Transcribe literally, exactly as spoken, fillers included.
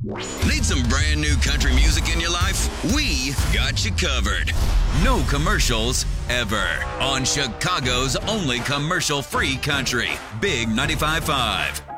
Need some brand new country music in your life? We got you covered. No commercials ever on Chicago's only commercial-free country. Big ninety-five point five.